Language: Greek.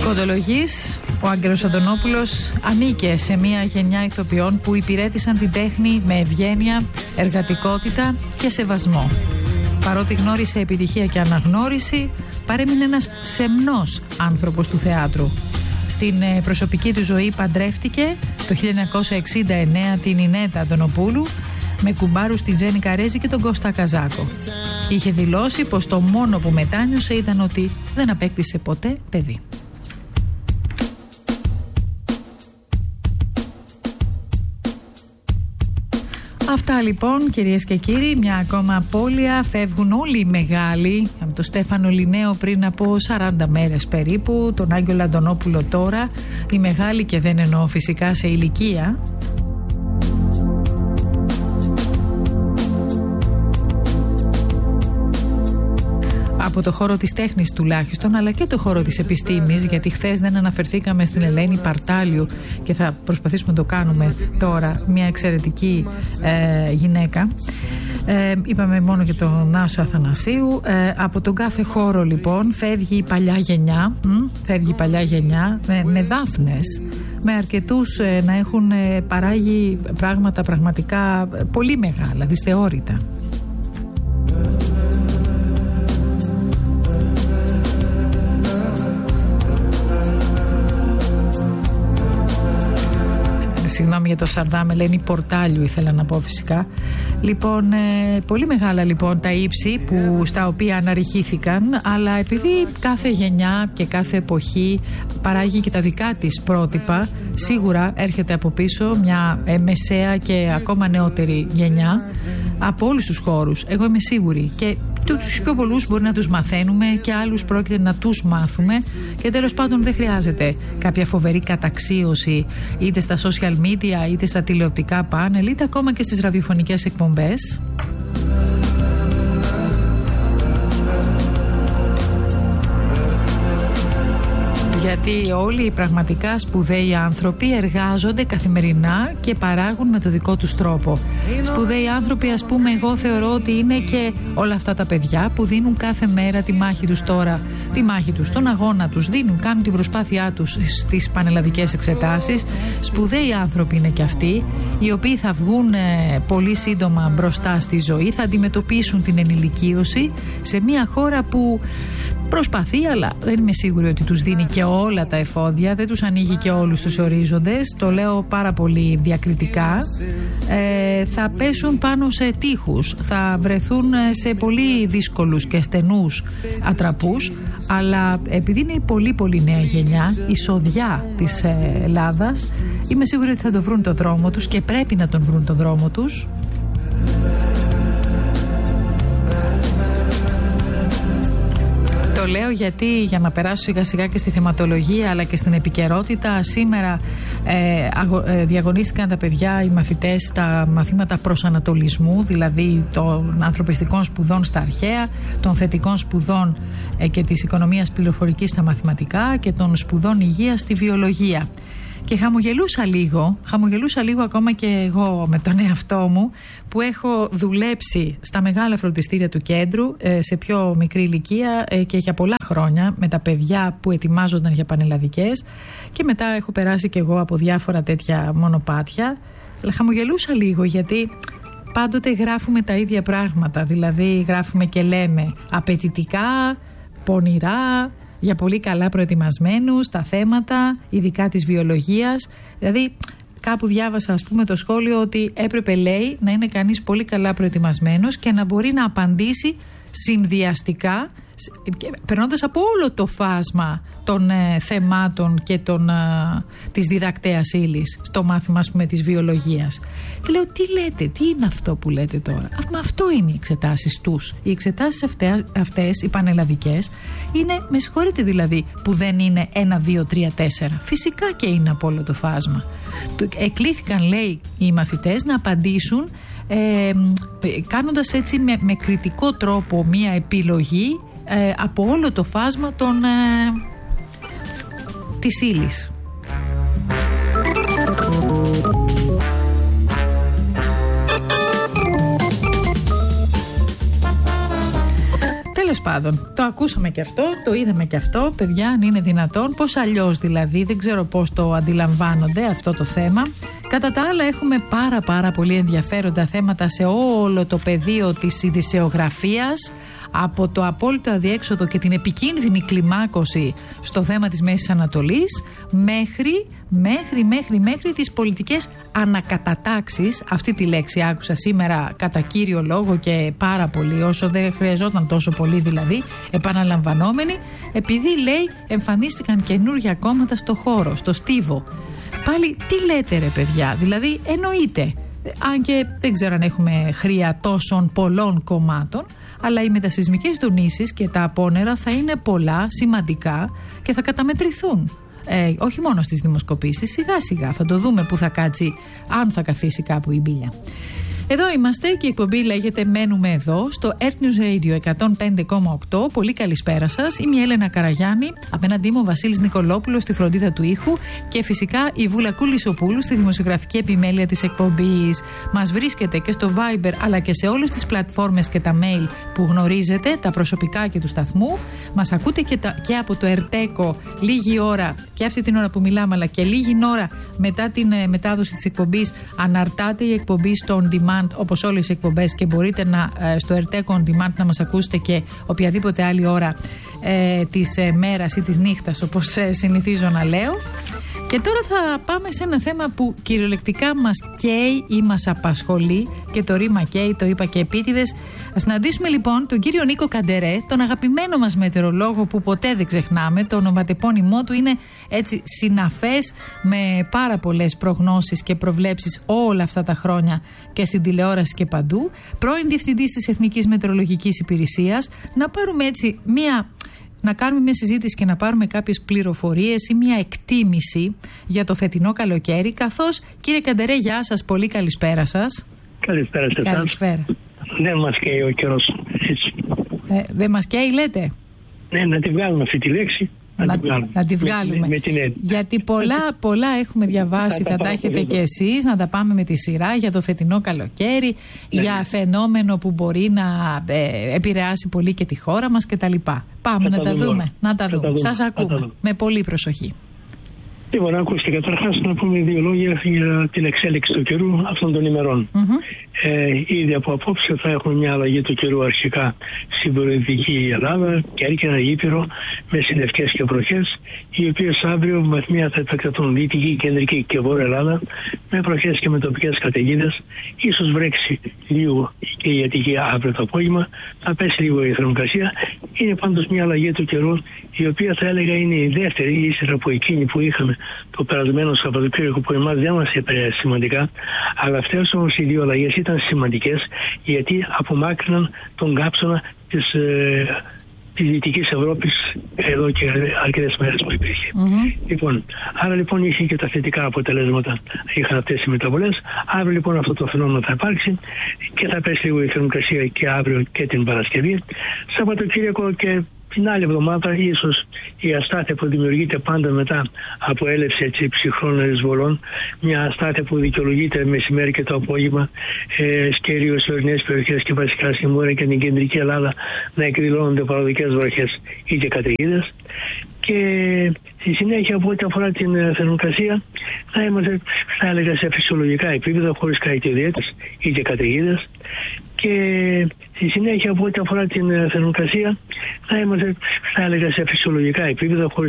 Κοντολογής, ο Άγγελος Αντωνόπουλος ανήκε σε μια γενιά ηθοποιών που υπηρέτησαν την τέχνη με ευγένεια, εργατικότητα και σεβασμό. Παρότι γνώρισε επιτυχία και αναγνώριση, παρέμεινε ένας σεμνός άνθρωπος του θεάτρου. Στην προσωπική του ζωή παντρεύτηκε το 1969 την Ινέτα Αντωνοπούλου με κουμπάρους την Τζέννη Καρέζη και τον Κώστα Καζάκο. Είχε δηλώσει πως το μόνο που μετάνιωσε ήταν ότι δεν απέκτησε ποτέ παιδί. Αυτά λοιπόν, κυρίες και κύριοι, μια ακόμα απώλεια. Φεύγουν όλοι οι μεγάλοι, από τον Στέφανο Λινέο πριν από 40 μέρες περίπου, τον Άγγελο Αντωνόπουλο τώρα, οι μεγάλοι, και δεν εννοώ φυσικά σε ηλικία. Από το χώρο της τέχνης τουλάχιστον, αλλά και το χώρο της επιστήμης, γιατί χθες δεν αναφερθήκαμε στην Ελένη Παρτάλιου και θα προσπαθήσουμε να το κάνουμε τώρα, μια εξαιρετική γυναίκα. Είπαμε μόνο και τον Άσο Αθανασίου. Από τον κάθε χώρο λοιπόν φεύγει η παλιά γενιά, με δάφνες, με αρκετούς να έχουν παράγει πράγματα πραγματικά πολύ μεγάλα, δυσθεώρητα. Συγγνώμη για το Σαρδάμ, Ελένη Πορτάλιου ήθελα να πω φυσικά. Λοιπόν, πολύ μεγάλα λοιπόν τα ύψη στα οποία αναρριχήθηκαν, αλλά επειδή κάθε γενιά και κάθε εποχή παράγει και τα δικά της πρότυπα, σίγουρα έρχεται από πίσω μια μεσαία και ακόμα νεότερη γενιά από όλους τους χώρους. Εγώ είμαι σίγουρη, και τους πιο πολλούς μπορεί να τους μαθαίνουμε και άλλους πρόκειται να τους μάθουμε, και τέλος πάντων δεν χρειάζεται κάποια φοβερή καταξίωση είτε στα social media είτε στα τηλεοπτικά πάνελ είτε ακόμα και στις ραδιοφωνικές εκπομπές. Γιατί όλοι οι πραγματικά σπουδαίοι άνθρωποι εργάζονται καθημερινά και παράγουν με το δικό τους τρόπο. Σπουδαίοι άνθρωποι, ας πούμε, εγώ θεωρώ ότι είναι και όλα αυτά τα παιδιά που δίνουν κάθε μέρα τη μάχη τους τώρα, τη μάχη τους, τον αγώνα τους, κάνουν την προσπάθειά τους στις πανελλαδικές εξετάσεις. Σπουδαίοι άνθρωποι είναι και αυτοί, οι οποίοι θα βγουν πολύ σύντομα μπροστά στη ζωή, θα αντιμετωπίσουν την ενηλικίωση σε μια χώρα που προσπαθεί, αλλά δεν είμαι σίγουρη ότι τους δίνει και όλα τα εφόδια, δεν τους ανοίγει και όλους τους ορίζοντες. Το λέω πάρα πολύ διακριτικά. Θα πέσουν πάνω σε τείχους, θα βρεθούν σε πολύ δύσκολους και στενούς ατραπούς, αλλά επειδή είναι η πολύ πολύ νέα γενιά, η σοδιά της Ελλάδας, είμαι σίγουρη ότι θα το βρουν το δρόμο τους και πρέπει να τον βρουν το δρόμο τους. Το λέω γιατί, για να περάσω σιγά σιγά και στη θεματολογία αλλά και στην επικαιρότητα, σήμερα διαγωνίστηκαν τα παιδιά, οι μαθητές, τα μαθήματα προσανατολισμού, δηλαδή των ανθρωπιστικών σπουδών στα αρχαία, των θετικών σπουδών και της οικονομίας πληροφορικής στα μαθηματικά και των σπουδών υγείας στη βιολογία. Και χαμογελούσα λίγο ακόμα και εγώ με τον εαυτό μου, που έχω δουλέψει στα μεγάλα φροντιστήρια του κέντρου σε πιο μικρή ηλικία και για πολλά χρόνια με τα παιδιά που ετοιμάζονταν για πανελλαδικές, και μετά έχω περάσει και εγώ από διάφορα τέτοια μονοπάτια. Αλλά χαμογελούσα λίγο γιατί πάντοτε γράφουμε τα ίδια πράγματα, δηλαδή γράφουμε και λέμε απαιτητικά, πονηρά, για πολύ καλά προετοιμασμένους τα θέματα, ειδικά της βιολογίας. Δηλαδή κάπου διάβασα, ας πούμε, το σχόλιο ότι έπρεπε, λέει, να είναι κανείς πολύ καλά προετοιμασμένος και να μπορεί να απαντήσει συνδυαστικά, περνώντας από όλο το φάσμα των θεμάτων και της διδακτέας ύλης στο μάθημα, ας πούμε, της βιολογίας. Και λέω, τι λέτε, τι είναι αυτό που λέτε τώρα? Αυτό είναι οι εξετάσεις τους. Οι εξετάσεις αυτές, οι πανελλαδικές, είναι, με συγχωρείτε δηλαδή, που δεν είναι 1, 2, 3, 4. Φυσικά και είναι από όλο το φάσμα. Εκλήθηκαν, λέει, οι μαθητές να απαντήσουν κάνοντας έτσι με κριτικό τρόπο μία επιλογή από όλο το φάσμα της ύλης. τέλος πάντων, το ακούσαμε και αυτό, το είδαμε και αυτό, παιδιά, αν είναι δυνατόν, πώς αλλιώς δηλαδή, δεν ξέρω πώς το αντιλαμβάνονται αυτό το θέμα. Κατά τα άλλα, έχουμε πάρα πολύ ενδιαφέροντα θέματα σε όλο το πεδίο της ειδησεογραφίας, από το απόλυτο αδιέξοδο και την επικίνδυνη κλιμάκωση στο θέμα της Μέσης Ανατολής μέχρι τις πολιτικές ανακατατάξεις. Αυτή τη λέξη άκουσα σήμερα κατά κύριο λόγο και πάρα πολύ, όσο δεν χρειαζόταν τόσο πολύ δηλαδή, επαναλαμβανόμενη, επειδή λέει εμφανίστηκαν καινούργια κόμματα στο χώρο, στο στίβο. Πάλι τι λέτε ρε παιδιά, δηλαδή εννοείται, αν και δεν ξέρω αν έχουμε χρειά τόσων πολλών κομμάτων, αλλά οι μετασυσμικές δονήσεις και τα απόνερα θα είναι πολλά, σημαντικά και θα καταμετρηθούν. Όχι μόνο στις δημοσκοπήσεις, σιγά σιγά θα το δούμε που θα κάτσει, αν θα καθίσει κάπου η μπίλια. Εδώ είμαστε και η εκπομπή λέγεται Μένουμε Εδώ στο Earth News Radio 105,8. Πολύ καλησπέρα σας. Είμαι η Έλενα Καραγιάννη. Απέναντί μου ο Βασίλης Νικολόπουλος στη φροντίδα του ήχου και φυσικά η Βουλακού Λισοπούλου στη δημοσιογραφική επιμέλεια της εκπομπής. Μας βρίσκεται και στο Viber αλλά και σε όλες τις πλατφόρμες και τα mail που γνωρίζετε, τα προσωπικά και του σταθμού. Μας ακούτε και από το Ερτέκο λίγη ώρα και αυτή την ώρα που μιλάμε, αλλά και λίγη ώρα μετά την μετάδοση της εκπομπής αναρτάται η εκπομπή στο On Demand, όπως όλες οι εκπομπές, και μπορείτε στο Ερτέκο On Demand να μας ακούσετε και οποιαδήποτε άλλη ώρα της μέρας ή της νύχτας, όπως συνηθίζω να λέω. Και τώρα θα πάμε σε ένα θέμα που κυριολεκτικά μας καίει ή μας απασχολεί, και το ρήμα καίει το είπα και επίτηδες. Ας συναντήσουμε λοιπόν τον κύριο Νίκο Καντερέ, τον αγαπημένο μας μετεωρολόγο που ποτέ δεν ξεχνάμε. Το ονοματεπώνυμό του είναι έτσι συναφές με πάρα πολλές προγνώσεις και προβλέψεις όλα αυτά τα χρόνια και στην τηλεόραση και παντού. Πρώην Διευθυντής της Εθνικής Μετεωρολογικής Υπηρεσίας. Να πάρουμε έτσι να κάνουμε μια συζήτηση και να πάρουμε κάποιες πληροφορίες ή μια εκτίμηση για το φετινό καλοκαίρι. Καθώς, κύριε Καντερέ, γεια σας, πολύ καλησπέρα σας. Καλησπέρα σε εσάς. Καλησπέρα. Δεν μας καίει ο καιρός. Δεν μας καίει, λέτε. Ναι, να τη βγάλουμε αυτή τη λέξη. Να τη βγάλουμε. Γιατί πολλά έχουμε διαβάσει, θα τα έχετε κι εσείς, να τα πάμε με τη σειρά για το φετινό καλοκαίρι, για φαινόμενο που μπορεί να επηρεάσει πολύ και τη χώρα μας κτλ. Πάμε να τα δούμε. Σας ακούμε με πολύ προσοχή. Λοιπόν, ακούστε, καταρχάς να πούμε δύο λόγια για την εξέλιξη του καιρού αυτών των ημερών. Ήδη από απόψε θα έχουμε μια αλλαγή του καιρού αρχικά στην βορειοδυτική Ελλάδα, Κέρκυρα, Ήπειρο, με συννεφιές και βροχές, οι οποίες αύριο βαθμία θα επεκταθούν δυτική, κεντρική και βόρεια Ελλάδα, με βροχές και με τοπικές καταιγίδες. Ίσως βρέξει λίγο και η Αττική αύριο το απόγευμα, θα πέσει λίγο η θερμοκρασία. Είναι πάντως μια αλλαγή του καιρού, η οποία θα έλεγα είναι η δεύτερη, ύστερα από εκείνη που είχαμε το περασμένο Σαββατοκύριακο, που εμάς δεν μας επηρέασε σημαντικά. Αλλά αυτές όμως οι δύο αλλαγές ήταν σημαντικές, γιατί απομάκρυναν τον κάψωνα της Δυτικής Ευρώπης εδώ και αρκετές μέρες που υπήρχε. Λοιπόν, άρα λοιπόν είχε και τα θετικά αποτελέσματα, είχαν αυτές οι μεταβολές. Αύριο λοιπόν αυτό το φαινόμενο θα υπάρξει και θα πέσει λίγο η θερμοκρασία και αύριο και την Παρασκευή. Σαββατοκύριακο και την άλλη εβδομάδα ίσως η αστάθεια που δημιουργείται πάντα μετά από έλευση ψυχρών εισβολών, μια αστάθεια που δικαιολογείται μεσημέρι και το απόγευμα, κυρίως σε ορεινές περιοχές και βασικά στη Βόρεια και την Κεντρική Ελλάδα να εκδηλώνονται παραδικές βροχές ή και καταιγίδες. Και στη συνέχεια, από ό,τι αφορά την θερμοκρασία, θα είμαστε, θα έλεγα, σε φυσιολογικά επίπεδα, χωρίς κακοδιέτες ή και καταιγίδες. Και στη συνέχεια, από ό,τι αφορά την θερμοκρασία, θα είμαστε, θα έλεγα, σε φυσιολογικά επίπεδα, χωρίς